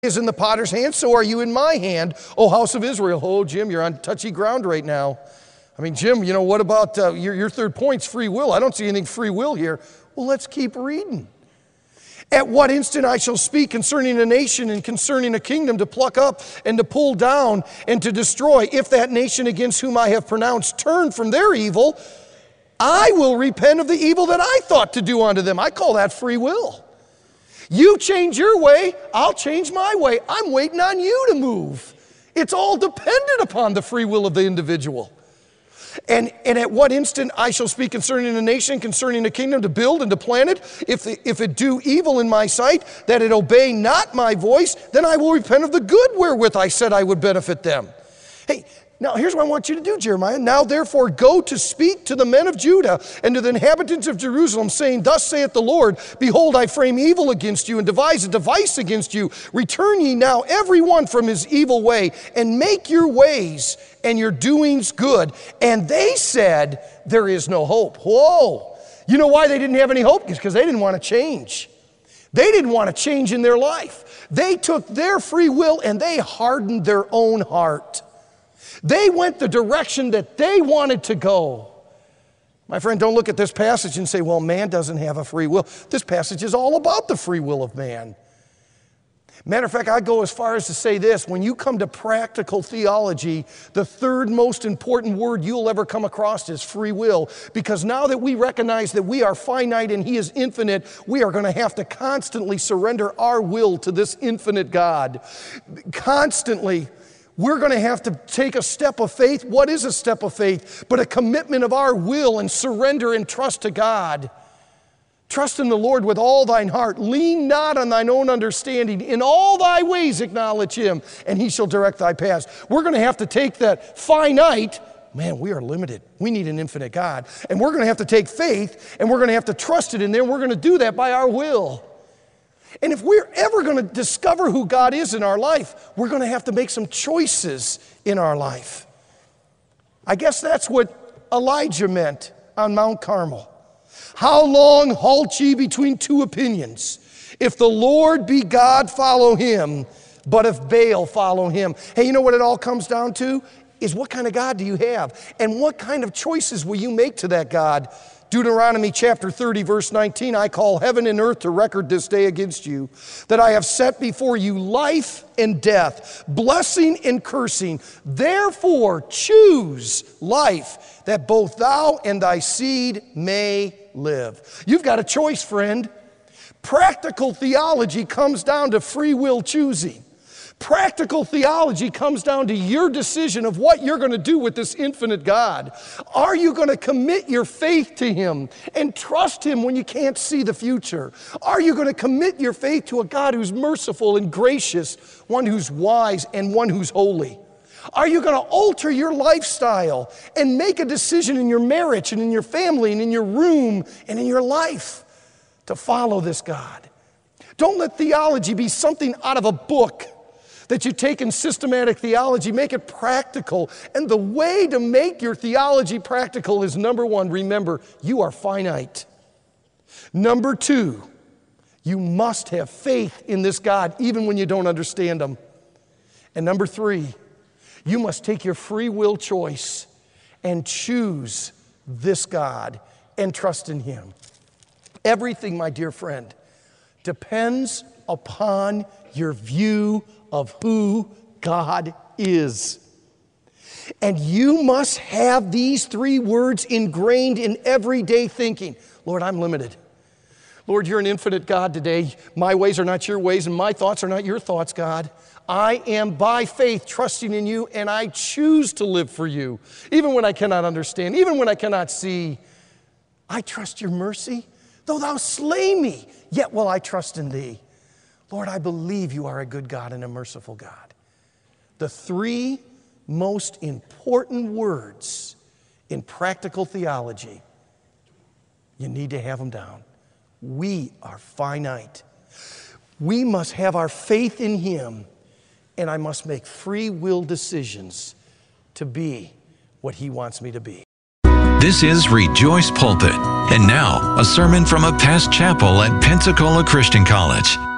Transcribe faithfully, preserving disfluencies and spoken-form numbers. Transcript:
is in the potter's hand, so are you in my hand, O house of Israel. Oh, Jim, you're on touchy ground right now. I mean, Jim, you know, what about uh, your, your third point's free will? I don't see anything free will here. Well, let's keep reading. At what instant I shall speak concerning a nation and concerning a kingdom to pluck up and to pull down and to destroy. If that nation against whom I have pronounced turn from their evil, I will repent of the evil that I thought to do unto them. I call that free will. You change your way, I'll change my way. I'm waiting on you to move. It's all dependent upon the free will of the individual. And, and at what instant I shall speak concerning a nation, concerning a kingdom to build and to plant it, if, the, if it do evil in my sight, that it obey not my voice, then I will repent of the good wherewith I said I would benefit them. Hey, now here's what I want you to do, Jeremiah. Now therefore go to speak to the men of Judah and to the inhabitants of Jerusalem, saying, thus saith the Lord, behold, I frame evil against you and devise a device against you. Return ye now every one from his evil way, and make your ways and your doings good. And they said, there is no hope. Whoa. You know why they didn't have any hope? It's because they didn't want to change. They didn't want to change in their life. They took their free will and they hardened their own heart. They went the direction that they wanted to go. My friend, don't look at this passage and say, well, man doesn't have a free will. This passage is all about the free will of man. Matter of fact, I go as far as to say this. When you come to practical theology, the third most important word you'll ever come across is free will. Because now that we recognize that we are finite and He is infinite, we are going to have to constantly surrender our will to this infinite God. Constantly. We're going to have to take a step of faith. What is a step of faith? But a commitment of our will and surrender and trust to God. Trust in the Lord with all thine heart. Lean not on thine own understanding. In all thy ways acknowledge Him, and He shall direct thy paths. We're going to have to take that finite, man, we are limited. We need an infinite God. And we're going to have to take faith, and we're going to have to trust it in there. We're going to do that by our will. And if we're ever going to discover who God is in our life, we're going to have to make some choices in our life. I guess that's what Elijah meant on Mount Carmel. How long halt ye between two opinions? If the Lord be God, follow Him. But if Baal, follow him. Hey, you know what it all comes down to? Is what kind of God do you have? And what kind of choices will you make to that God? Deuteronomy chapter thirty, verse nineteen, I call heaven and earth to record this day against you, that I have set before you life and death, blessing and cursing. Therefore choose life, that both thou and thy seed may live. You've got a choice, friend. Practical theology comes down to free will choosing. Practical theology comes down to your decision of what you're going to do with this infinite God. Are you going to commit your faith to Him and trust Him when you can't see the future? Are you going to commit your faith to a God who's merciful and gracious, one who's wise and one who's holy? Are you going to alter your lifestyle and make a decision in your marriage and in your family and in your room and in your life to follow this God? Don't let theology be something out of a book that you take in systematic theology. Make it practical. And the way to make your theology practical is, number one, remember, you are finite. Number two, you must have faith in this God even when you don't understand Him. And number three, you must take your free will choice and choose this God and trust in Him. Everything, my dear friend, depends upon your view of who God is. And you must have these three words ingrained in everyday thinking. Lord, I'm limited. Lord, you're an infinite God today. My ways are not your ways, and my thoughts are not your thoughts, God. I am by faith trusting in you, and I choose to live for you, even when I cannot understand, even when I cannot see. I trust your mercy. Though thou slay me, yet will I trust in thee. Lord, I believe you are a good God and a merciful God. The three most important words in practical theology, you need to have them down. We are finite. We must have our faith in Him, and I must make free will decisions to be what He wants me to be. This is Rejoice Pulpit. And now, a sermon from a past chapel at Pensacola Christian College.